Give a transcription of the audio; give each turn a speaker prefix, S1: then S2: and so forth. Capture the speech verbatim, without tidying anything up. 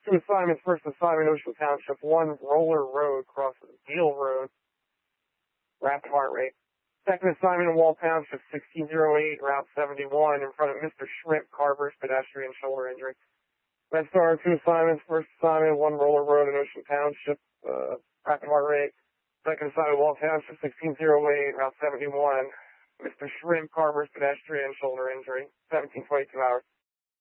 S1: Two assignments. First assignment, Ocean Township, one Roller Road, crosses Deal Road, rapid heart rate. Second assignment in Wall Township, sixteen oh eight, Route seventy-one, in front of Mister Shrimp, carburst, pedestrian, shoulder injury. Red Star, two assignments. First assignment, one Roller Road in Ocean Township, uh, rapid heart rate. Second assignment, Wall Township, sixteen oh eight, Route seventy-one, Mister Shrimp, carburst, pedestrian, shoulder injury, seventeen twenty-two hours.